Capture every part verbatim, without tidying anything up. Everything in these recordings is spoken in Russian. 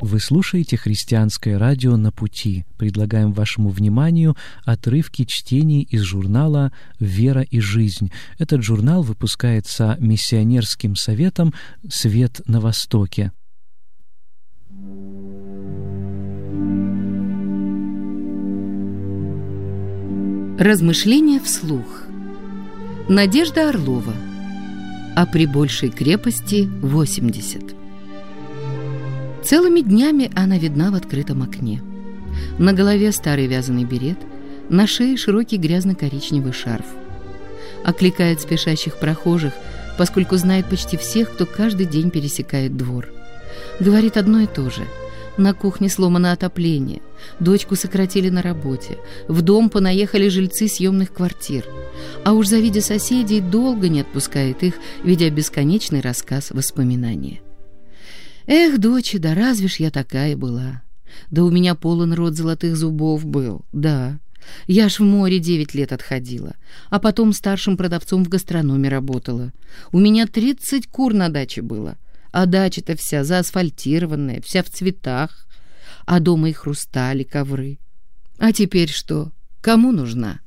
Вы слушаете «Христианское радио на пути». Предлагаем вашему вниманию отрывки чтений из журнала «Вера и жизнь». Этот журнал выпускается миссионерским советом «Свет на Востоке». Размышления вслух. Надежда Орлова. О прибольшей крепости восемьдесят. Целыми днями она видна в открытом окне. На голове старый вязаный берет, на шее широкий грязно-коричневый шарф. Окликает спешащих прохожих, поскольку знает почти всех, кто каждый день пересекает двор. Говорит одно и то же. На кухне сломано отопление, дочку сократили на работе, в дом понаехали жильцы съемных квартир. А уж завидя соседей, долго не отпускает их, ведя бесконечный рассказ воспоминания. Эх, доча, да разве ж я такая была? Да у меня полон рот золотых зубов был, да. Я ж в море девять лет отходила, а потом старшим продавцом в гастрономе работала. У меня тридцать кур на даче было, а дача-то вся заасфальтированная, вся в цветах, а дома и хрустали, ковры. А теперь что? Кому нужна?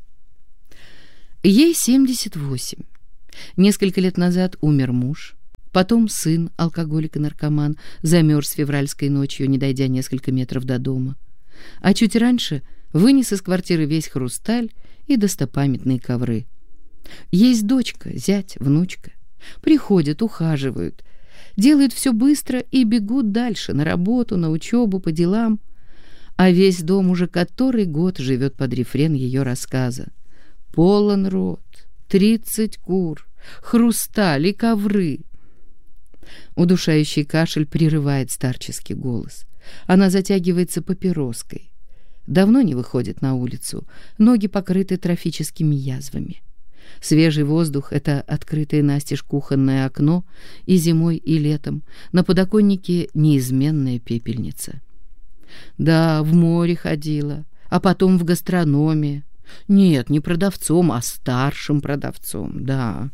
Ей семьдесят восемь. Несколько лет назад умер муж. Потом сын, алкоголик и наркоман, замерз февральской ночью, не дойдя несколько метров до дома. А чуть раньше вынес из квартиры весь хрусталь и достопамятные ковры. Есть дочка, зять, внучка. Приходят, ухаживают, делают все быстро и бегут дальше, на работу, на учебу, по делам. А весь дом уже который год живет под рефрен ее рассказа. Полон рот, тридцать кур, хрусталь и ковры. Удушающий кашель прерывает старческий голос. Она затягивается папироской. Давно не выходит на улицу, ноги покрыты трофическими язвами. Свежий воздух — это открытое настежь кухонное окно, и зимой, и летом на подоконнике неизменная пепельница. Да, в море ходила, а потом в гастрономе. Нет, не продавцом, а старшим продавцом, да.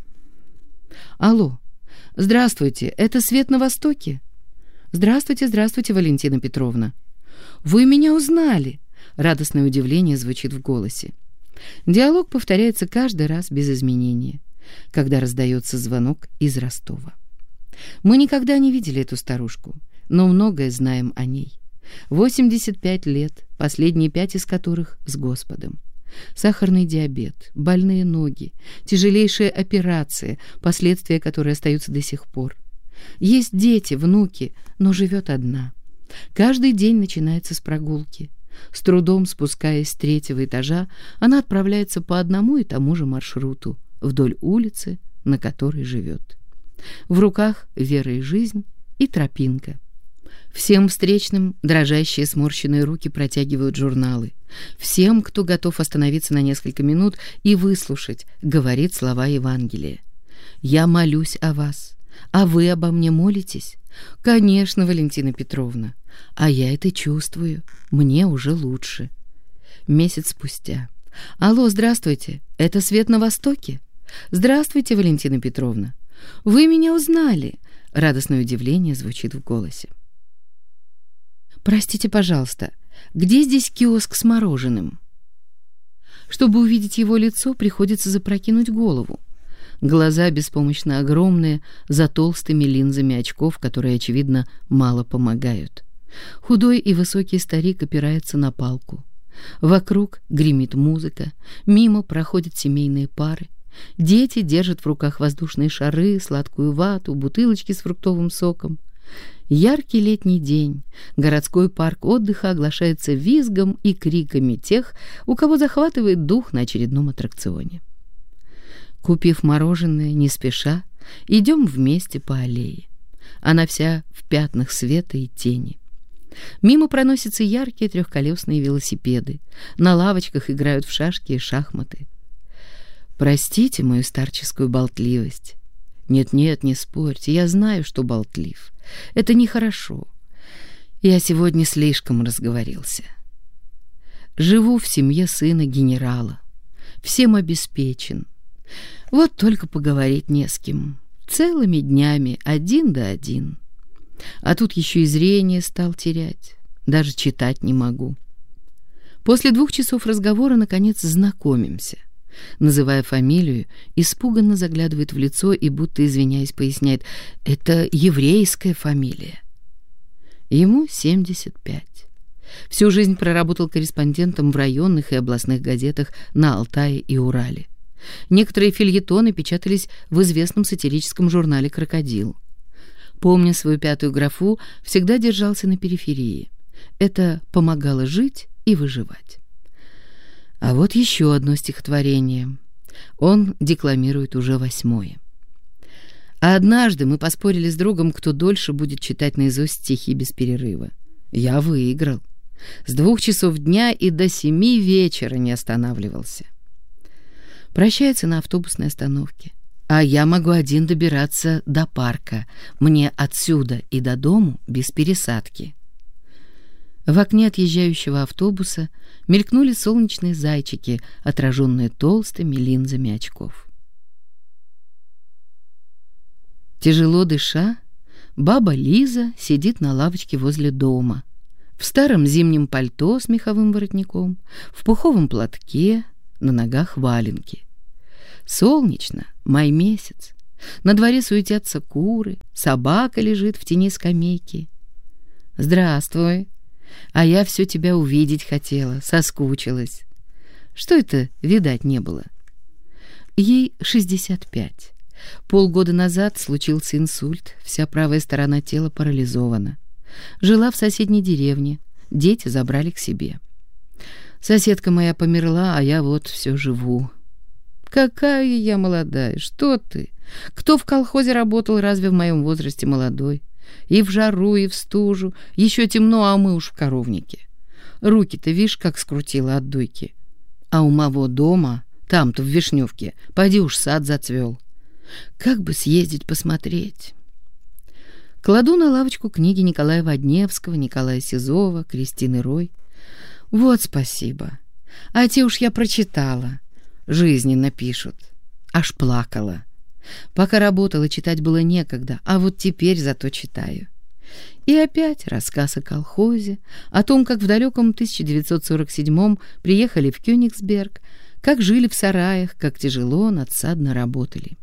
Алло. «Здравствуйте, это «Свет на Востоке»?» «Здравствуйте, здравствуйте, Валентина Петровна». «Вы меня узнали!» Радостное удивление звучит в голосе. Диалог повторяется каждый раз без изменения, когда раздается звонок из Ростова. Мы никогда не видели эту старушку, но многое знаем о ней. восемьдесят пять лет, последние пять из которых с Господом. Сахарный диабет, больные ноги, тяжелейшая операция, последствия которой остаются до сих пор. Есть дети, внуки, но живет одна. Каждый день начинается с прогулки. С трудом спускаясь с третьего этажа, она отправляется по одному и тому же маршруту вдоль улицы, на которой живет. В руках «Вера и жизнь» и тропинка. Всем встречным дрожащие сморщенные руки протягивают журналы. Всем, кто готов остановиться на несколько минут и выслушать, говорит слова Евангелия. «Я молюсь о вас, а вы обо мне молитесь?» «Конечно, Валентина Петровна, а я это чувствую, мне уже лучше». Месяц спустя. «Алло, здравствуйте, это «Свет на Востоке»?» «Здравствуйте, Валентина Петровна. Вы меня узнали?» Радостное удивление звучит в голосе. «Простите, пожалуйста, где здесь киоск с мороженым?» Чтобы увидеть его лицо, приходится запрокинуть голову. Глаза беспомощно огромные, за толстыми линзами очков, которые, очевидно, мало помогают. Худой и высокий старик опирается на палку. Вокруг гремит музыка, мимо проходят семейные пары. Дети держат в руках воздушные шары, сладкую вату, бутылочки с фруктовым соком. Яркий летний день. Городской парк отдыха оглашается визгом и криками тех, у кого захватывает дух на очередном аттракционе. Купив мороженое, не спеша, идем вместе по аллее. Она вся в пятнах света и тени. Мимо проносятся яркие трехколесные велосипеды. На лавочках играют в шашки и шахматы. Простите мою старческую болтливость. Нет-нет, не спорьте, я знаю, что болтлив. Это нехорошо. Я сегодня слишком разговорился. Живу в семье сына генерала. Всем обеспечен. Вот только поговорить не с кем. Целыми днями один да один. А тут еще и зрение стал терять. Даже читать не могу. После двух часов разговора, наконец, знакомимся. Называя фамилию, испуганно заглядывает в лицо и, будто извиняясь, поясняет: «Это еврейская фамилия». Ему семьдесят пять. Всю жизнь проработал корреспондентом в районных и областных газетах на Алтае и Урале. Некоторые фельетоны печатались в известном сатирическом журнале «Крокодил». Помня свою пятую графу, всегда держался на периферии. Это помогало жить и выживать. А вот еще одно стихотворение. Он декламирует уже восьмое. А однажды мы поспорили с другом, кто дольше будет читать наизусть стихи без перерыва. Я выиграл. С двух часов дня и до семи вечера не останавливался. Прощается на автобусной остановке. А я могу один добираться до парка. Мне отсюда и до дому без пересадки. В окне отъезжающего автобуса мелькнули солнечные зайчики, отраженные толстыми линзами очков. Тяжело дыша, баба Лиза сидит на лавочке возле дома. В старом зимнем пальто с меховым воротником, в пуховом платке, на ногах валенки. Солнечно, май месяц. На дворе суетятся куры, собака лежит в тени скамейки. «Здравствуй. А я все тебя увидеть хотела, соскучилась. Что это видать не было?» Ей шестьдесят пять. Полгода назад случился инсульт, вся правая сторона тела парализована. Жила в соседней деревне, дети забрали к себе. Соседка моя померла, а я вот все живу. Какая я молодая, что ты? Кто в колхозе работал, разве в моем возрасте молодой? И в жару, и в стужу. Еще темно, а мы уж в коровнике. Руки-то, видишь, как скрутила от дойки. А у моего дома, там-то в Вишневке, поди уж сад зацвел. Как бы съездить посмотреть? Кладу на лавочку книги Николая Водневского, Николая Сизова, Кристины Рой. Вот спасибо. А те уж я прочитала. Жизненно пишут. Аж плакала. Пока работала, читать было некогда, а вот теперь зато читаю. И опять рассказ о колхозе, о том, как в далеком тысяча девятьсот сорок седьмом приехали в Кёнигсберг, как жили в сараях, как тяжело надсадно работали.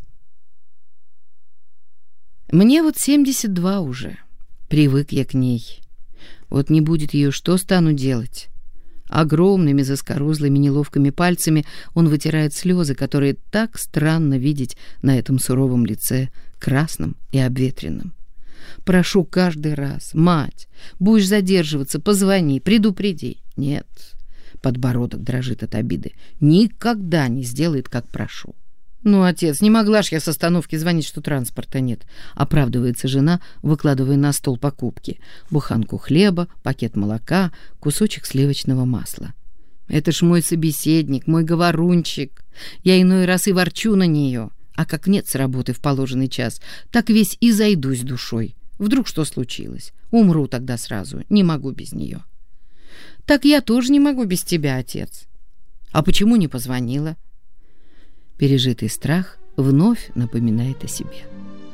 Мне вот семьдесят два уже. Привык я к ней. Вот не будет ее, что стану делать? Огромными заскорузлыми неловкими пальцами он вытирает слезы, которые так странно видеть на этом суровом лице, красном и обветренном. Прошу каждый раз: мать, будешь задерживаться, позвони, предупреди. Нет, подбородок дрожит от обиды. Никогда не сделает, как прошу. «Ну, отец, не могла ж я с остановки звонить, что транспорта нет», — оправдывается жена, выкладывая на стол покупки: буханку хлеба, пакет молока, кусочек сливочного масла. «Это ж мой собеседник, мой говорунчик. Я иной раз и ворчу на нее, а как нет с работы в положенный час, так весь и зайдусь душой. Вдруг что случилось? Умру тогда сразу, не могу без нее». «Так я тоже не могу без тебя, отец». «А почему не позвонила?» Пережитый страх вновь напоминает о себе.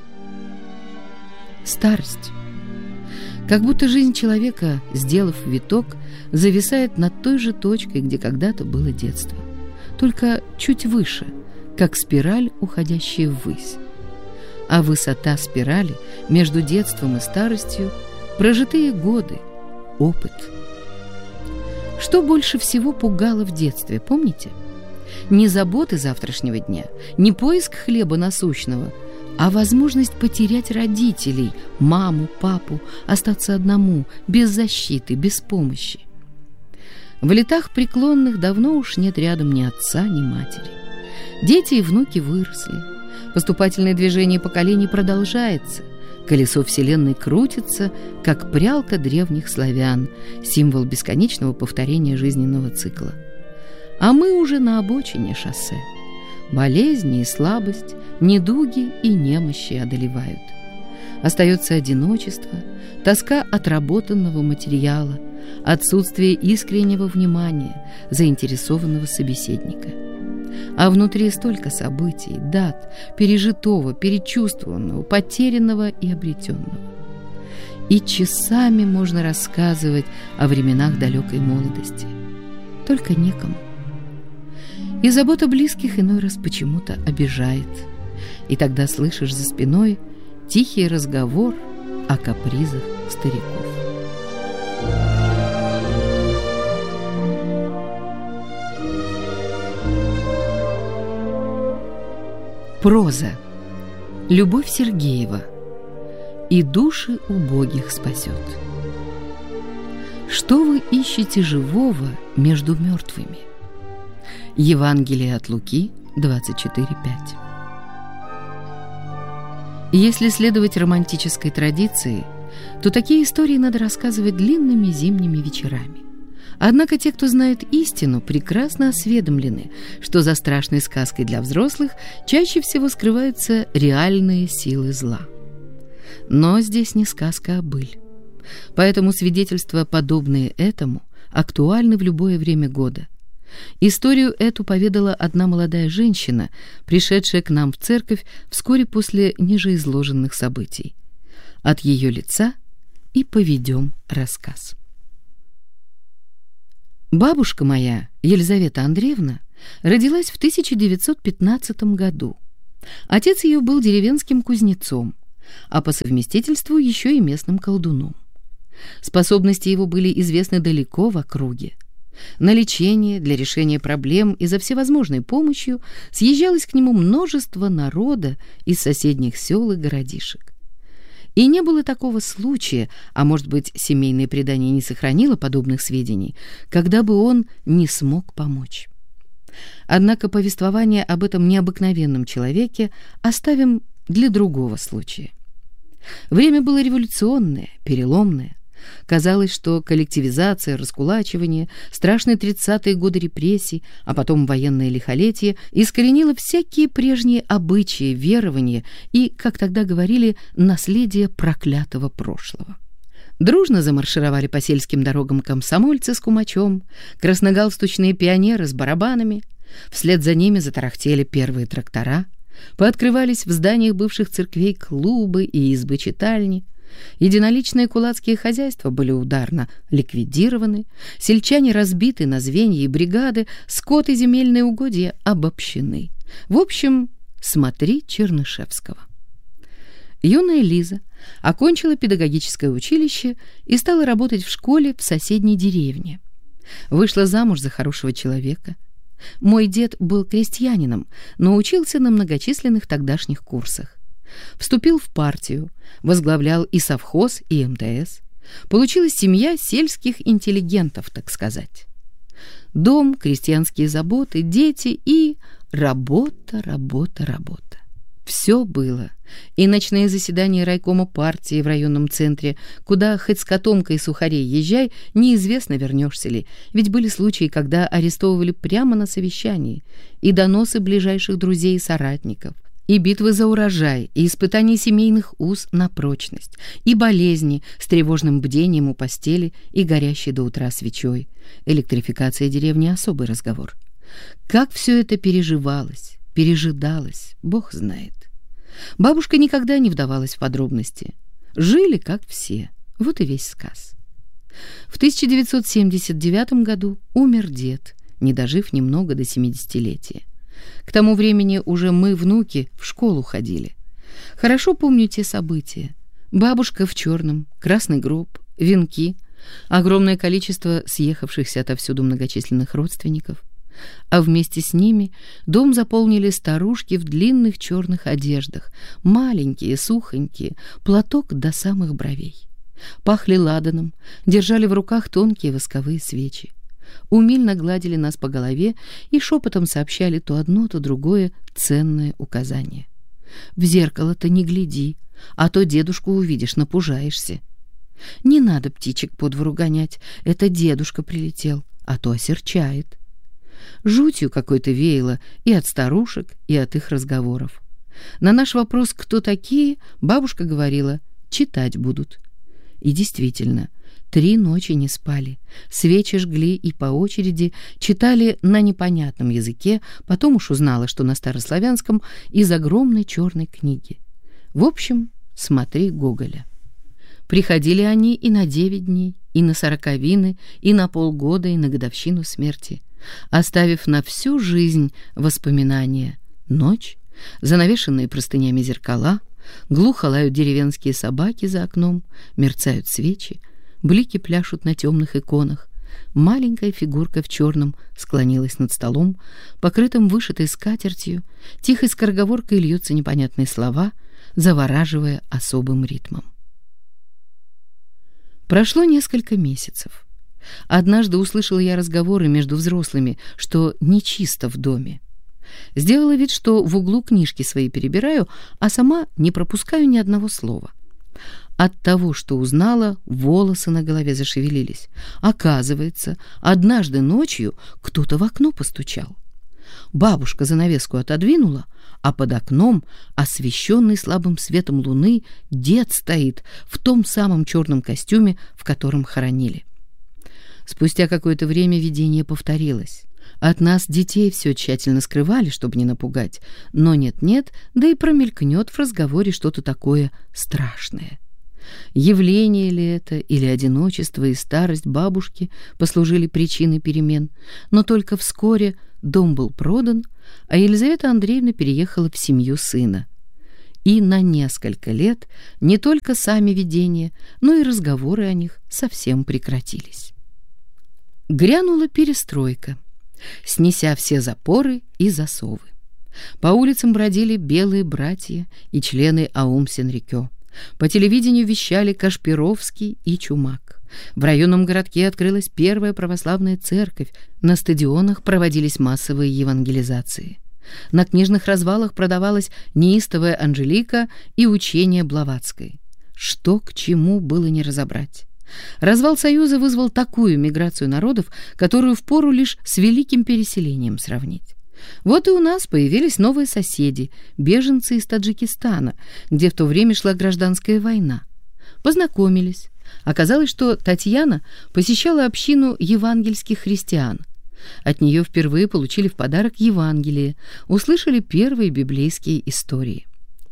Старость. Как будто жизнь человека, сделав виток, зависает над той же точкой, где когда-то было детство, только чуть выше, как спираль, уходящая ввысь. А высота спирали между детством и старостью – прожитые годы, опыт. Что больше всего пугало в детстве, помните? Не заботы завтрашнего дня, не поиск хлеба насущного, а возможность потерять родителей, маму, папу, остаться одному, без защиты, без помощи. В летах преклонных давно уж нет рядом ни отца, ни матери. Дети и внуки выросли. Поступательное движение поколений продолжается. Колесо Вселенной крутится, как прялка древних славян, символ бесконечного повторения жизненного цикла. А мы уже на обочине шоссе. Болезни и слабость, недуги и немощи одолевают. Остается одиночество, тоска отработанного материала, отсутствие искреннего внимания, заинтересованного собеседника. А внутри столько событий, дат, пережитого, перечувствованного, потерянного и обретенного. и часами можно рассказывать о временах далекой молодости. Только некому. И забота близких иной раз почему-то обижает. И тогда слышишь за спиной тихий разговор о капризах стариков. Проза. Любовь Сергеева. «И души убогих спасет». Что вы ищете живого между мертвыми? Евангелие от Луки двадцать четыре пять. Если следовать романтической традиции, то такие истории надо рассказывать длинными зимними вечерами. Однако те, кто знает истину, прекрасно осведомлены, что за страшной сказкой для взрослых чаще всего скрываются реальные силы зла. Но здесь не сказка, а быль. Поэтому свидетельства, подобные этому, актуальны в любое время года. Историю эту поведала одна молодая женщина, пришедшая к нам в церковь вскоре после нижеизложенных событий. От ее лица и поведем рассказ. Бабушка моя, Елизавета Андреевна, родилась в тысяча девятьсот пятнадцатом году. Отец ее был деревенским кузнецом, а по совместительству еще и местным колдуном. Способности его были известны далеко в округе. На лечение, для решения проблем и за всевозможной помощью съезжалось к нему множество народа из соседних сел и городишек. И не было такого случая, а может быть, семейное предание не сохранило подобных сведений, когда бы он не смог помочь. Однако повествование об этом необыкновенном человеке оставим для другого случая. Время было революционное, переломное. Казалось, что коллективизация, раскулачивание, страшные тридцатые годы репрессий, а потом военное лихолетие искоренило всякие прежние обычаи, верования и, как тогда говорили, наследие проклятого прошлого. Дружно замаршировали по сельским дорогам комсомольцы с кумачом, красногалстучные пионеры с барабанами, вслед за ними затарахтели первые трактора, пооткрывались в зданиях бывших церквей клубы и избы-читальни. Единоличные кулацкие хозяйства были ударно ликвидированы, сельчане разбиты на звенья и бригады, скот и земельные угодья обобщены. В общем, смотри Чернышевского. Юная Лиза окончила педагогическое училище и стала работать в школе в соседней деревне. Вышла замуж за хорошего человека. Мой дед был крестьянином, но учился на многочисленных тогдашних курсах. Вступил в партию, возглавлял и совхоз, и эм тэ эс. Получилась семья сельских интеллигентов, так сказать. Дом, крестьянские заботы, дети и работа, работа, работа. Все было. И ночные заседания райкома партии в районном центре, куда хоть с котомкой и сухарей езжай, неизвестно, вернешься ли, ведь были случаи, когда арестовывали прямо на совещании, и доносы ближайших друзей и соратников, и битвы за урожай, и испытания семейных уз на прочность, и болезни с тревожным бдением у постели и горящей до утра свечой. Электрификация деревни — особый разговор. Как все это переживалось, пережидалось, Бог знает. Бабушка никогда не вдавалась в подробности. Жили, как все. Вот и весь сказ. В тысяча девятьсот семьдесят девятом году умер дед, не дожив немного до семидесятилетия. К тому времени уже мы, внуки, в школу ходили. Хорошо помню те события. Бабушка в черном, красный гроб, венки, огромное количество съехавшихся отовсюду многочисленных родственников. А вместе с ними дом заполнили старушки в длинных черных одеждах, маленькие, сухонькие, платок до самых бровей. Пахли ладаном, держали в руках тонкие восковые свечи. Умильно гладили нас по голове и шепотом сообщали то одно, то другое ценное указание. «В зеркало-то не гляди, а то дедушку увидишь, напужаешься. Не надо птичек по двору гонять, это дедушка прилетел, а то осерчает». Жутью какой-то веяло и от старушек, и от их разговоров. На наш вопрос «кто такие?» бабушка говорила «читать будут». И действительно, три ночи не спали, свечи жгли и по очереди читали на непонятном языке, потом уж узнала, что на старославянском, из огромной черной книги. В общем, смотри Гоголя. Приходили они и на девять дней, и на сороковины, и на полгода, и на годовщину смерти, оставив на всю жизнь воспоминания. Ночь, занавешенные простынями зеркала, глухо лают деревенские собаки за окном, мерцают свечи, блики пляшут на темных иконах. Маленькая фигурка в черном склонилась над столом, покрытым вышитой скатертью, тихой скороговоркой льются непонятные слова, завораживая особым ритмом. Прошло несколько месяцев. Однажды услышала я разговоры между взрослыми, что нечисто в доме. Сделала вид, что в углу книжки свои перебираю, а сама не пропускаю ни одного слова. От того, что узнала, волосы на голове зашевелились. Оказывается, однажды ночью кто-то в окно постучал. Бабушка занавеску отодвинула, а под окном, освещенный слабым светом луны, дед стоит в том самом черном костюме, в котором хоронили. Спустя какое-то время видение повторилось. От нас, детей, все тщательно скрывали, чтобы не напугать, но нет-нет, да и промелькнет в разговоре что-то такое страшное. Явление ли это, или одиночество и старость бабушки послужили причиной перемен, но только вскоре дом был продан, а Елизавета Андреевна переехала в семью сына. И на несколько лет не только сами видения, но и разговоры о них совсем прекратились. Грянула перестройка, снеся все запоры и засовы. По улицам бродили белые братья и члены Аум-Сенрикё. По телевидению вещали Кашпировский и Чумак. В районном городке открылась первая православная церковь, на стадионах проводились массовые евангелизации. На книжных развалах продавалась неистовая Анжелика и учение Блаватской. Что к чему было не разобрать. Развал Союза вызвал такую миграцию народов, которую впору лишь с великим переселением сравнить. Вот и у нас появились новые соседи, беженцы из Таджикистана, где в то время шла гражданская война. Познакомились. Оказалось, что Татьяна посещала общину евангельских христиан. От нее впервые получили в подарок Евангелие, услышали первые библейские истории.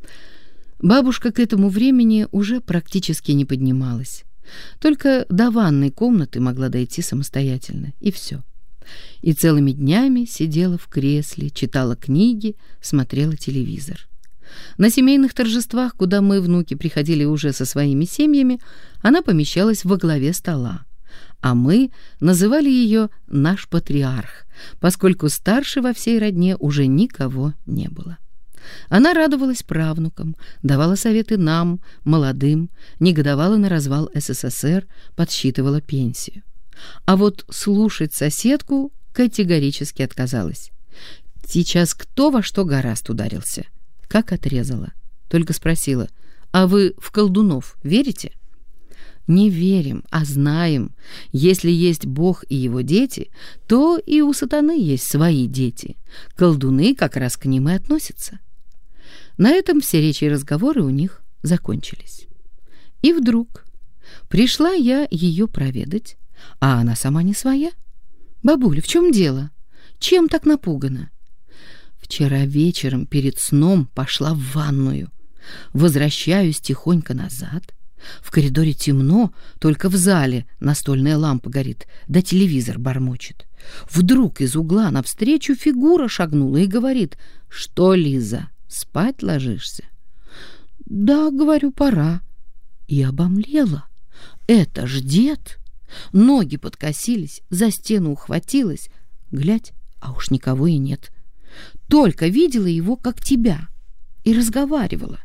Бабушка к этому времени уже практически не поднималась. Только до ванной комнаты могла дойти самостоятельно, и все. И целыми днями сидела в кресле, читала книги, смотрела телевизор. На семейных торжествах, куда мы, внуки, приходили уже со своими семьями, она помещалась во главе стола, а мы называли ее «наш патриарх», поскольку старше во всей родне уже никого не было. Она радовалась правнукам, давала советы нам, молодым, негодовала на развал СССР, подсчитывала пенсию. А вот слушать соседку категорически отказалась. Сейчас кто во что гораст ударился. Как отрезала. Только спросила: «А вы в колдунов верите?» «Не верим, а знаем. Если есть Бог и его дети, то и у сатаны есть свои дети. Колдуны как раз к ним и относятся». На этом все речи и разговоры у них закончились. И вдруг пришла я ее проведать, а она сама не своя. «Бабуля, в чем дело? Чем так напугана?» «Вчера вечером перед сном пошла в ванную. Возвращаюсь тихонько назад. В коридоре темно, только в зале настольная лампа горит, да телевизор бормочет. Вдруг из угла навстречу фигура шагнула и говорит: «Что, Лиза, спать ложишься?» «Да, — говорю, — пора». И обомлела. Это ж дед. Ноги подкосились, за стену ухватилась. Глядь, а уж никого и нет. Только видела его, как тебя, и разговаривала.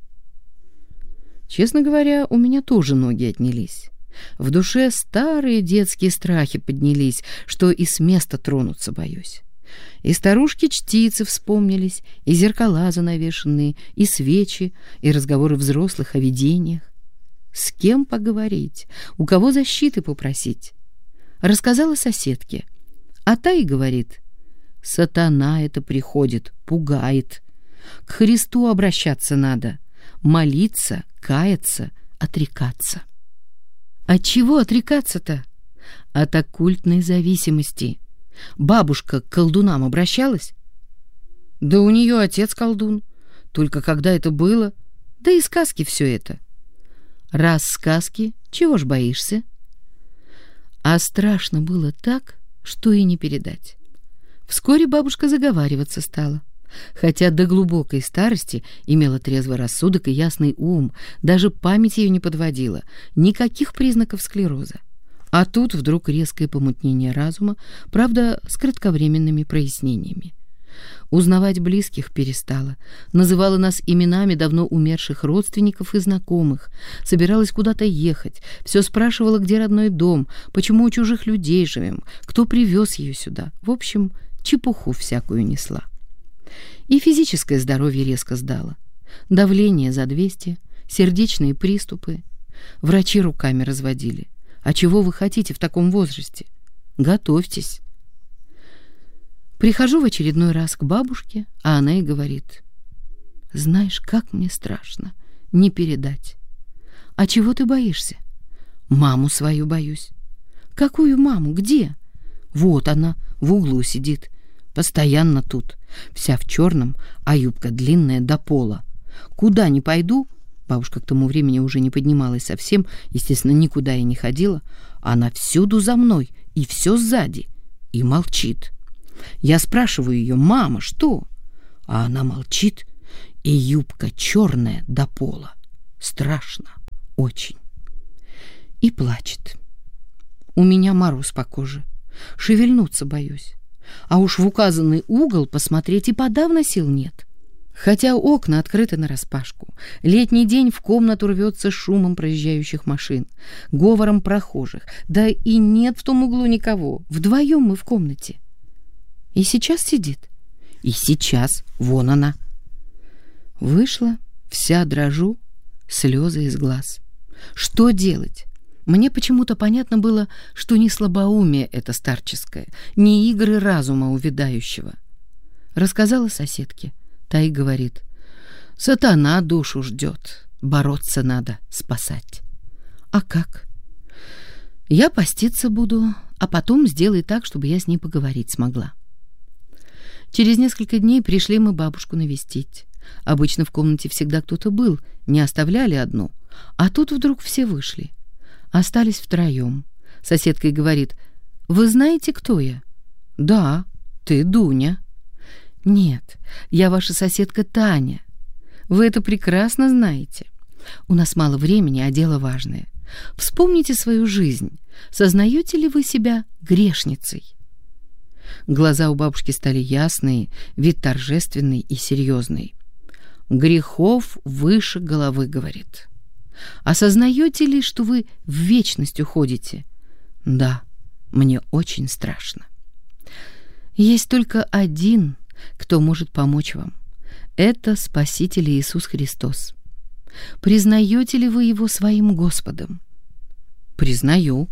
Честно говоря, у меня тоже ноги отнялись. В душе старые детские страхи поднялись, что и с места тронуться боюсь. И старушки-чтицы вспомнились, и зеркала занавешенные, и свечи, и разговоры взрослых о видениях. С кем поговорить, у кого защиты попросить? Рассказала соседке, а та и говорит: «Сатана это приходит, пугает. К Христу обращаться надо, молиться, каяться, отрекаться». От чего отрекаться-то? От оккультной зависимости. Бабушка к колдунам обращалась? Да у нее отец колдун. Только когда это было? Да и сказки все это. Раз сказки, чего ж боишься? А страшно было так, что и не передать. Вскоре бабушка заговариваться стала. Хотя до глубокой старости имела трезвый рассудок и ясный ум, даже память ее не подводила, никаких признаков склероза. А тут вдруг резкое помутнение разума, правда, с кратковременными прояснениями. Узнавать близких перестала, называла нас именами давно умерших родственников и знакомых, собиралась куда-то ехать, все спрашивала, где родной дом, почему у чужих людей живем, кто привез ее сюда. В общем, чепуху всякую несла. И физическое здоровье резко сдало. Давление за двести, сердечные приступы. Врачи руками разводили. А чего вы хотите в таком возрасте? Готовьтесь. Прихожу в очередной раз к бабушке, а она и говорит: «Знаешь, как мне страшно, не передать». «А чего ты боишься?» «Маму свою боюсь». «Какую маму? Где?» «Вот она, в углу сидит. Постоянно тут, вся в черном, а юбка длинная до пола. Куда ни пойду», бабушка к тому времени уже не поднималась совсем, естественно, никуда и не ходила, «она всюду за мной и все сзади, и молчит». Я спрашиваю ее: «Мама, что?» А она молчит, и юбка черная до пола. Страшно, очень. И плачет. У меня мороз по коже, шевельнуться боюсь. А уж в указанный угол посмотреть и подавно сил нет. Хотя окна открыты нараспашку, летний день в комнату рвется шумом проезжающих машин, говором прохожих, да и нет в том углу никого, вдвоем мы в комнате. И сейчас сидит. И сейчас, вон она. Вышла, вся дрожу, слезы из глаз. Что делать? Мне почему-то понятно было, что не слабоумие это старческое, не игры разума увядающего. Рассказала соседке. Та и говорит: «Сатана душу ждет, бороться надо, спасать». «А как?» «Я поститься буду, а потом сделай так, чтобы я с ней поговорить смогла». Через несколько дней пришли мы бабушку навестить. Обычно в комнате всегда кто-то был, не оставляли одну, а тут вдруг все вышли. Остались втроем. Соседка и говорит: «Вы знаете, кто я?» «Да, ты Дуня». «Нет, я ваша соседка Таня. Вы это прекрасно знаете. У нас мало времени, а дело важное. Вспомните свою жизнь. Сознаете ли вы себя грешницей?» Глаза у бабушки стали ясные, вид торжественный и серьезный. «Грехов выше головы», — говорит. «Осознаете ли, что вы в вечность уходите?» «Да, мне очень страшно». «Есть только один, кто может помочь вам. Это Спаситель Иисус Христос. Признаете ли вы Его своим Господом?» «Признаю».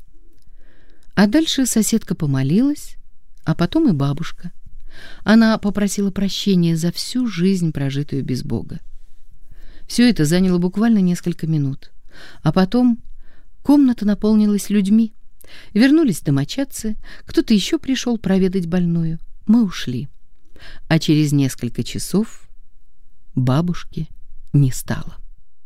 А дальше соседка помолилась, а потом и бабушка. Она попросила прощения за всю жизнь, прожитую без Бога. Все это заняло буквально несколько минут. А потом комната наполнилась людьми. Вернулись домочадцы, кто-то еще пришел проведать больную. Мы ушли. А через несколько часов бабушки не стало.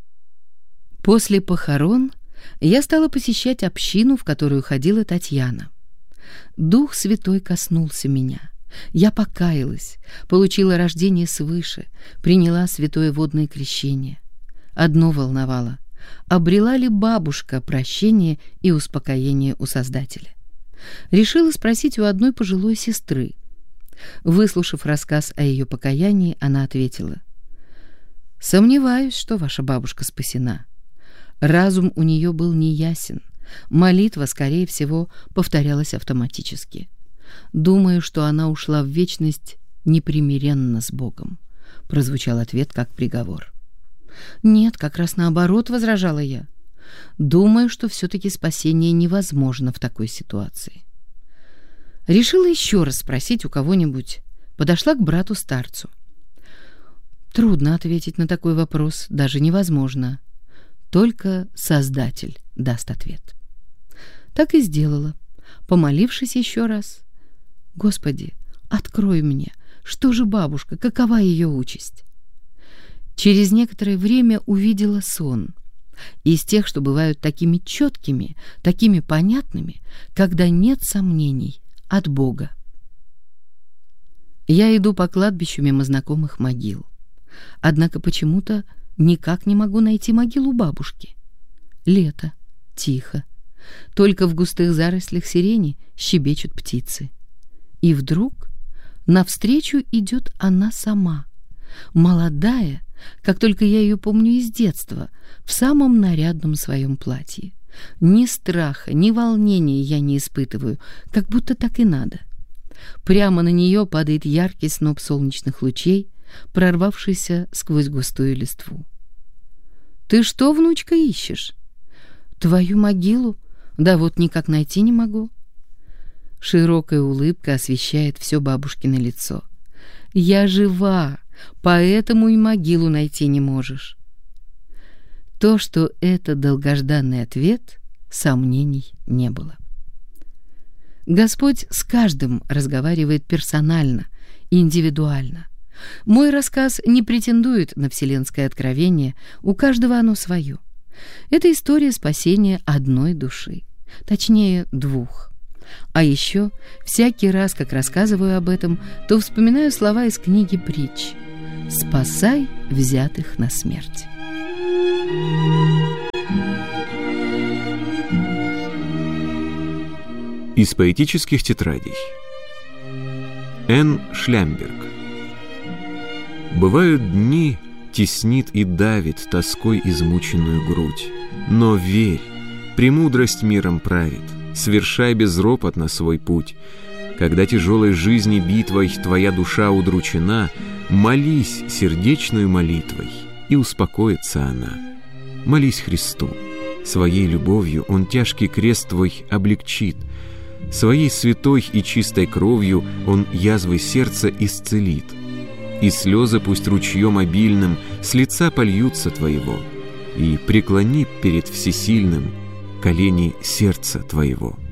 После похорон я стала посещать общину, в которую ходила Татьяна. Дух Святой коснулся меня. Я покаялась, получила рождение свыше, приняла святое водное крещение. Одно волновало: обрела ли бабушка прощение и успокоение у Создателя? Решила спросить у одной пожилой сестры. Выслушав рассказ о ее покаянии, она ответила: «Сомневаюсь, что ваша бабушка спасена. Разум у нее был неясен. Молитва, скорее всего, повторялась автоматически. Думаю, что она ушла в вечность непримиренно с Богом», — прозвучал ответ как приговор. «Нет, как раз наоборот», — возражала я. «Думаю, что все-таки спасение невозможно в такой ситуации». Решила еще раз спросить у кого-нибудь. Подошла к брату-старцу. Трудно ответить на такой вопрос, даже невозможно. Только Создатель даст ответ. Так и сделала, помолившись еще раз. «Господи, открой мне, что же бабушка, какова ее участь?» Через некоторое время увидела сон. из тех, что бывают такими четкими, такими понятными, когда нет сомнений от Бога. Я иду по кладбищу мимо знакомых могил. Однако почему-то никак не могу найти могилу бабушки. Лето, тихо. Только в густых зарослях сирени щебечут птицы. И вдруг навстречу идет она сама, молодая, как только я ее помню из детства, в самом нарядном своем платье. Ни страха, ни волнения я не испытываю, как будто так и надо. Прямо на нее падает яркий сноп солнечных лучей, прорвавшийся сквозь густую листву. «Ты что, внучка, ищешь?» «Твою могилу? Да вот никак найти не могу». Широкая улыбка освещает все бабушкино лицо. «Я жива, поэтому и могилу найти не можешь». То, что это долгожданный ответ, сомнений не было. Господь с каждым разговаривает персонально, индивидуально. Мой рассказ не претендует на вселенское откровение, у каждого оно свое. Это история спасения одной души, точнее двух. А еще всякий раз, как рассказываю об этом, то вспоминаю слова из книги притч: «Спасай взятых на смерть». Из поэтических тетрадей. Н. Шлямберг. Бывают дни, теснит и давит тоской измученную грудь. Но верь, премудрость миром правит, свершай безропотно свой путь. Когда тяжелой жизни битвой твоя душа удручена, молись сердечную молитвой, и успокоится она. Молись Христу, своей любовью Он тяжкий крест твой облегчит, своей святой и чистой кровью Он язвы сердца исцелит. И слезы пусть ручьем обильным с лица польются твоего, и преклони перед всесильным колени сердца твоего.